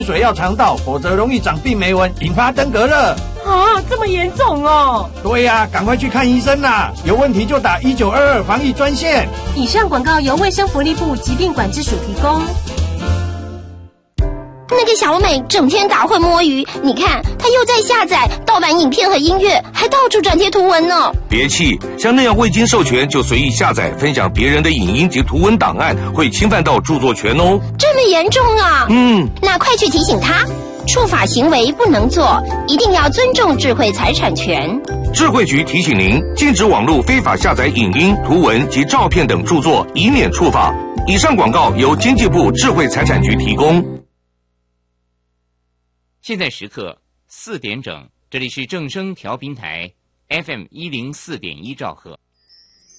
水要常倒，否则容易长病媒蚊，引发登革热。 啊，这么严重哦！ 对呀，赶快去看医生啦！有问题就打1922防疫专线。 以上广告由卫生福利部疾病管制署提供。 那个小美整天打混摸鱼，你看她又在下载盗版影片和音乐，还到处转贴图文呢。 别气，像那样未经授权就随意下载分享别人的影音及图文档案，会侵犯到著作权哦。 这么严重啊？那快去提醒她，触法行为不能做，一定要尊重智慧财产权。 智慧局提醒您，禁止网络非法下载影音、图文及照片等著作，以免触法。以上广告由经济部智慧财产局提供。 现在时刻4点整，这里是正声调频台 FM104.1兆赫。